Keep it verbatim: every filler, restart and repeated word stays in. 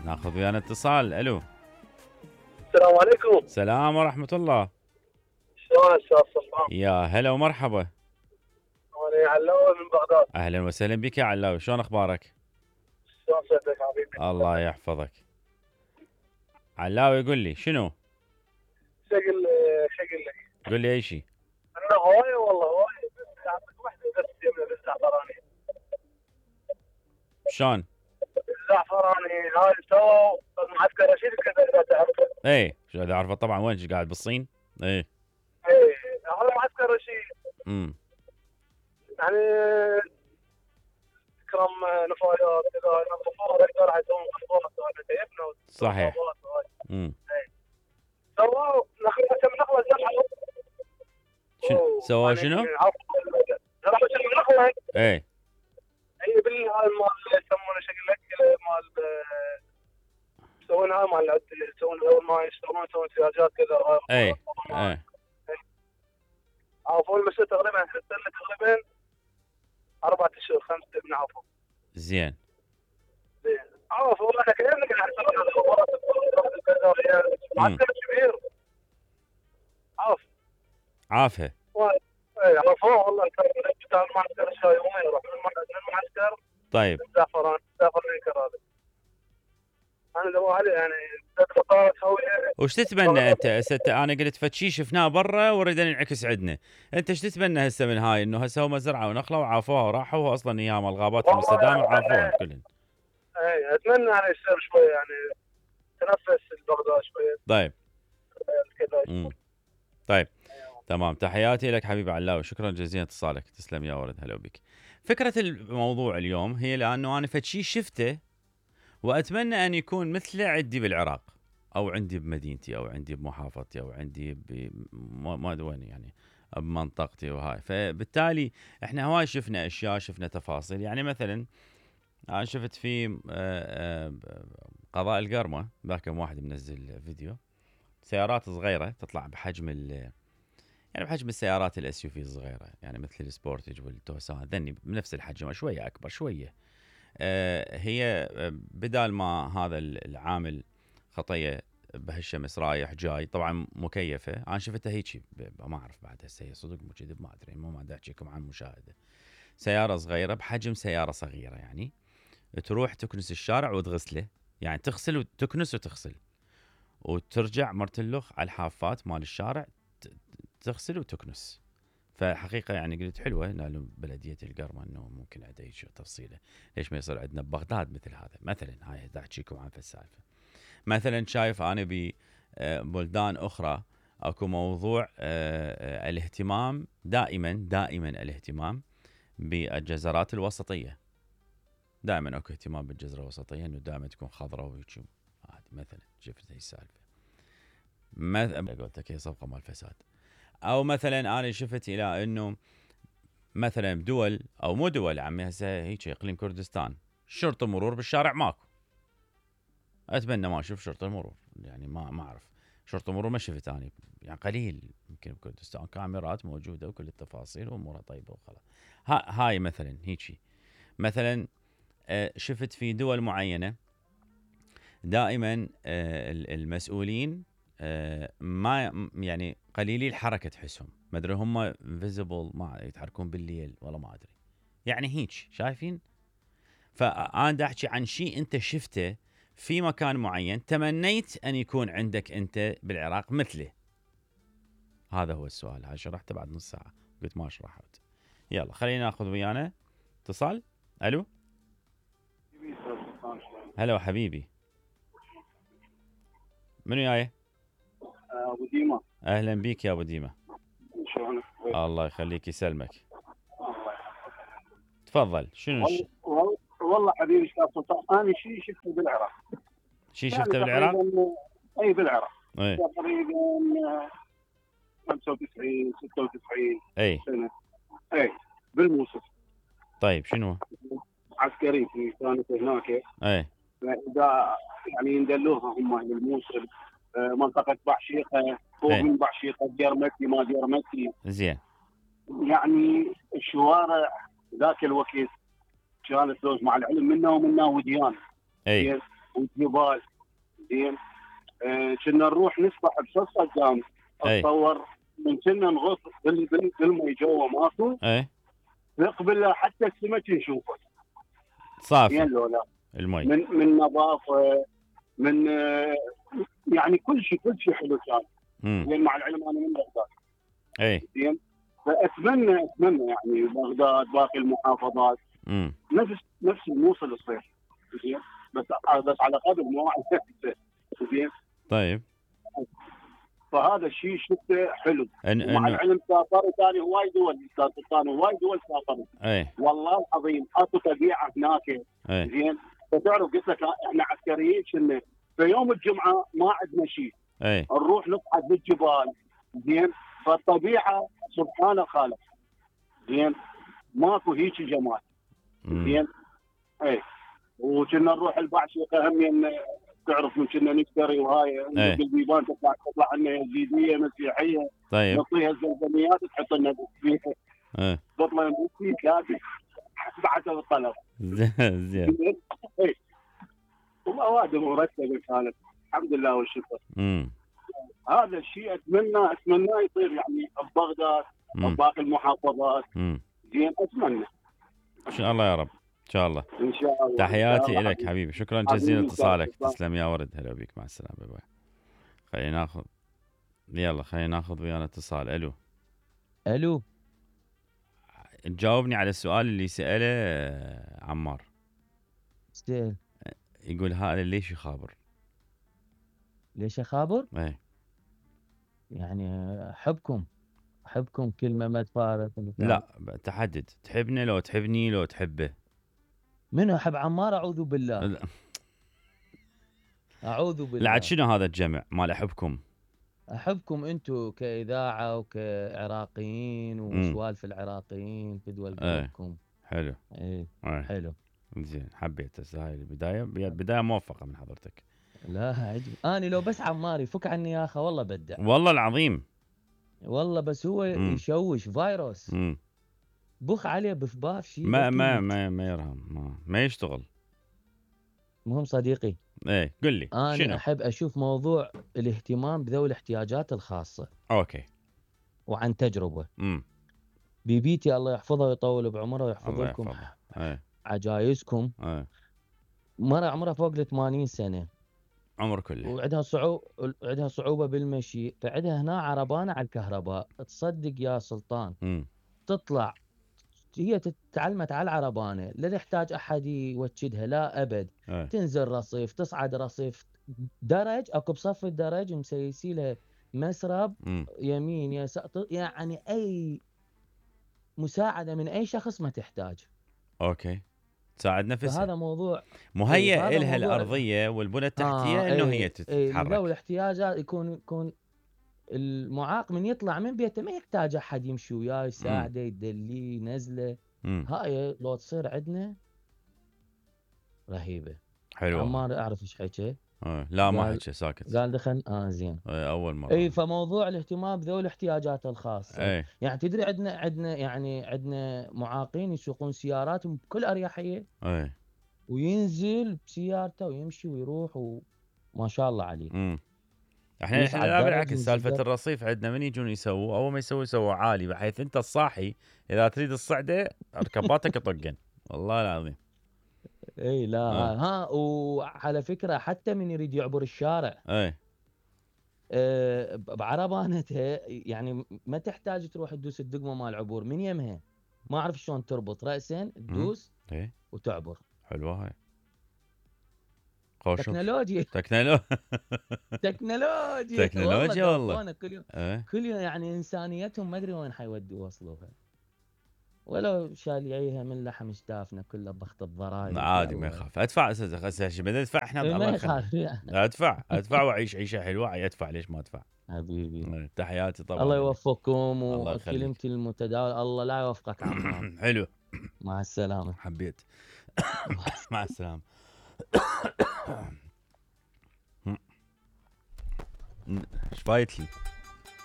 ناخذ ويانا اتصال. الو. السلام عليكم. السلام ورحمة الله. شلون استاذ صفوان؟ يا هلا ومرحبا. انا علاوي من بغداد. اهلا وسهلا بك يا علاوي، شلون اخبارك؟ شلون صحتك حبيبي؟ الله يحفظك. علاوي قل لي شنو؟ شقل شقل لك. قل لي اي شيء. انا هوايه والله هوايه، بس اعطيك واحده بس جمله بالزعفراني. شلون؟ الزعفراني هاي سووا معسكر رشيد كذا اذا تعرفه. ايه شو اذا اعرفه طبعا. وين قاعد بالصين؟ ايه ايه هذا معسكر رشيد. امم يعني تكرم نفايات كذا ينظفوها يقدر راح يسوون خطوات هذا كيفنا. صحيح. امم سووا نخله كم نخله زرعوا. شنو سووا شنو؟ زرعوا كم نخله. ايه هي بالهاي مال يسمونه شكل لك مال يسوون هاي مال العد يسوون اول ما يشتغلون يسوون سياجات كذا. ايه ايه عافوا المسا تقريبا تقريبا أربعة أشهر خمسة من عافوا. زين. زين عافوا انا كأنك قاعد تسوي هذا الخبرات كذا معسكر كبير. عاف عافية. اي عافوا والله بتاع المعسكر الشاي يومين يروح من المعسكر. طيب زعفران زعفران هذا انا لو عليه يعني خطوات هويه. وش تتمنى انت هسه؟ انا قلت فشي شفناه برا وريد ننعكس عندنا، انت ايش تتمنى هسه من هاي؟ انه هسه هم زرعوا ونخله وعافوها وراحوا اصلا ايام الغابات المستدامه وعافوها كلهم. اي اتمنى يعني يصير شويه يعني تنفس البغداد شويه. طيب كذا. امم طيب تمام. تحياتي لك حبيبي علاوي، شكرا جزيلا اتصالك. تسلم يا ولد، هلا بك. فكره الموضوع اليوم هي لانه انا فشي شفته واتمنى ان يكون مثله عندي بالعراق او عندي بمدينتي او عندي بمحافظتي او عندي ب ما ادري وين يعني بمنطقتي وهاي. فبالتالي احنا هواي شفنا اشياء، شفنا تفاصيل. يعني مثلا انا شفت في قضاء القرمه ذاك واحد منزل فيديو سيارات صغيره تطلع بحجم ال يعني بحجم السيارات الاس يو في الصغيره، يعني مثل السبورتج والتوسان ذني بنفس الحجم شويه اكبر شويه. هي بدال ما هذا العامل خطيه بهالشمس رايح جاي، طبعا مكيفه. انا شفتها هيك ما اعرف بعد هسه هي صدق مو كذب ما ادري، مو ما احكيكم عن مشاهده. سياره صغيره بحجم سياره صغيره، يعني تروح تكنس الشارع وتغسله، يعني تغسل وتكنس وتغسل وترجع مرتلخ على الحافات مال الشارع تغسل وتكنس. فحقيقة يعني قلت حلوة نالوا بلدية القرمة انه ممكن عندها شيء تفصيله، ليش ما يصير عندنا ببغداد مثل هذا مثلا. هاي دا احكيكم عن السالفة. مثلا شايف انا ببلدان اخرى اكو موضوع الاهتمام دائما دائما الاهتمام بالجزرات الوسطية. دائما اكو اهتمام بالجزرة الوسطية انه دائما تكون خضراء ويجي. هذه مثلا شفت هي السالفة. مثلا قلت لك هي صفقة مال الفساد. او مثلا انا شفت الى انه مثلا بدول او مو دول عمي هسه هيك اقليم كردستان شرطه مرور بالشارع ماكو. اتمنى ما اشوف شرطه مرور، يعني ما ما اعرف شرطه مرور ما شفت اني يعني قليل. يمكن بكردستان كاميرات موجوده وكل التفاصيل وامورها طيبه وخلاص. هاي مثلا هيك. مثلا شفت في دول معينه دائما المسؤولين ما يعني قليلي الحركه تحسهم، ما ادري هم فيزبل ما يتحركون بالليل ولا ما ادري، يعني هيك شايفين. فانا دا احكي عن شيء انت شفته في مكان معين تمنيت ان يكون عندك انت بالعراق مثله. هذا هو السؤال. هاي شرحته بعد نص ساعه قلت ما شرحت. يلا خلينا ناخذ ويانا اتصال. الو. هلا حبيبي، منو جاي؟ ابو ديما. اهلا بيك يا ابو ديما. شلونك؟ الله يخليك يسلمك. تفضل. شنو ش... والله حبيبي استاذ سلطان انا شيء شفته بالعراق. شيء شفته بالعراق؟ اي بالعراق. اي تقريبا خمسة وتسعين ستة وتسعين اي سنه. اي بالموصل. طيب شنو؟ عسكري في كانت هناك. اي اذا يعني يندلوها هم بالموصل منطقه بعشيقه فوق ايه. من بعشيقه ديرمتي ما ديرمتي. زين. يعني الشوارع ذاك الوقت كانت لوز مع العلم منا ومنا وديان. اي والجبال. زين آه، كنا نروح نسبح بصف صدام، أي. اتصور من كنا نغوص بال- بال- بالمي جوا ماكو اي نقبل حتى السمك نشوفه. زين صافي لو لا المي. من من نظافه، من آه، يعني كل شيء كل شيء حلو كان. امم زين مع العلم انا من بغداد. اي زين فاتمنى اتمنى يعني بغداد باقي المحافظات امم نفس نفس الموصل الصيف. زين بس بس على قدر مو على زين. طيب فهذا الشيء شفته حلو. إن ومع انه العلم سافرت ثاني هواي دول، ثاني هواي دول سافرت اي والله العظيم اكو طبيعه هناك. اي زين فتعرف قلت لك احنا عسكريين كنا في يوم الجمعه ما عندنا شيء، اي نروح نصعد بالجبال. زين فالطبيعه سبحان الخالق. زين ماكو هيك جمال. مم. زين اي وكنا نروح البعشيقه هم ين- تعرف من كنا نشتري وهاي إيه. بالبيبان تطلع تطلع لنا يزيديه مسيحيه طيب نعطيها الزلزميات تحط لنا فيها ايه تطلع فيك هذه بعد الطلب. زين زين اي ومواد مرتبه كانت الحمد لله والشكر. امم هذا الشيء اتمنى اتمنى يصير يعني ببغداد امم وباقي المحافظات. امم زين اتمنى ان شاء الله يا رب ان شاء الله. ان شاء الله. تحياتي إن شاء الله لك حبيبي، شكرا حبيبي، جزيلا إن شاء الله. اتصالك، تسلم يا ورد. هلا بك، مع السلامه، باي باي. خلينا ناخذ يلا خلينا ناخذ ويانا اتصال. الو الو تجاوبني على السؤال اللي سأله آه، عمار. سهل. يقول هذا ليش يخابر؟ ليش اخابر؟ ايه يعني احبكم احبكم كلمه ما تفارق. لا تحدد، تحبني لو تحبني لو تحبه. من احب عمار؟ اعوذ بالله لا اعوذ بالله. لا، عاد شنو هذا الجمع مال احبكم؟ احبكم انتم كاذاعه وكعراقيين وسوالف العراقيين تدول إيه. قلوبكم. حلو ايه ايه حلو. زين، حبيت هسه هاي البدايه بدايه موفقه من حضرتك. لا عجب انا لو بس عمار يفك عني يا اخي والله بدع والله العظيم. والله، بس هو مم. يشوش فيروس مم. بخ عليه بفباف شيء ما بكي. ما ما ما يرهم، ما, ما يشتغل. مهم صديقي، ايه قل لي انا شنو؟ احب اشوف موضوع الاهتمام بذوي الاحتياجات الخاصه اوكي. وعن تجربه. امم بيبيتي الله يحفظها ويطول بعمرها ويحفظ الله لكم يحفظه. ايه عجايزكم. ايه مرة عمرها فوق ال ثمانين سنه عمر كله. وعندها صعوبة عندها صعوبة بالمشي، فعندها هنا عربانة على الكهرباء. تصدق يا سلطان امم تطلع هي تعلمت على العربانة، لا تحتاج أحد يوجدها لا أبد. ايه تنزل رصيف، تصعد رصيف، درج أكو بصف الدرج مسيسي لها مسرب امم يمين يسار، يعني أي مساعدة من أي شخص ما تحتاج. اوكي. تساعد نفسها. فهذا موضوع مهيئ فهذا لها موضوع- الارضيه والبنى التحتيه آه انه إيه هي إيه تتحرك. لذوي الاحتياجات يكون يكون المعاق من يطلع من بيته ما يحتاج احد يمشي وياه يساعده يدليه ينزله. امم هاي لو تصير عندنا رهيبه. حلو. عمار اعرف ايش حكى، آه. لا ما قال- حكي ساكت. قال دخل اه زين. آه. اول مره. اي فموضوع الاهتمام بذوي الاحتياجات الخاصه. ايه يعني تدري عندنا عندنا يعني عندنا معاقين يسوقون سياراتهم بكل اريحيه، ايه وينزل بسيارته ويمشي ويروح وما شاء الله عليه. امم احنا يصعد احنا لا درج بالعكس، ينزل سالفه درج. الرصيف عندنا من يجون يسووا، اول ما يسووا يسووا عالي، بحيث انت الصاحي اذا تريد الصعده ركباتك يطقن. والله العظيم. اي لا آه. ها وعلى فكره حتى من يريد يعبر الشارع ايه آه، بعربانتها يعني ما تحتاج تروح تدوس الدقمه مال العبور من يمها، ما اعرف شلون تربط راسين تدوس ايه وتعبر. حلوه هاي. خوش تكنولوجيا تكنولو تكنولوجيا تكنولوجيا والله. دوبونا كل يوم ايه كل يوم يعني انسانيتهم ما ادري وين حيودوا يوصلوها. ولو شاليعيها من لحم شدافنا كله بخط الضرايب. عادي ما يخاف. ادفع استاذ اساس بدل ادفع احنا إيه، الله ما يخليك. يخاف يعني. ادفع ادفع واعيش عيشه حلوه. ادفع ليش ما ادفع؟ حبيبي إيه، تحياتي طبعا. الله يوفقكم الله يخليك. وكلمتي المتداول الله لا يوفقك عمار. حلو. مع السلامة. حبيت. مع السلامه. ايش فايت لي؟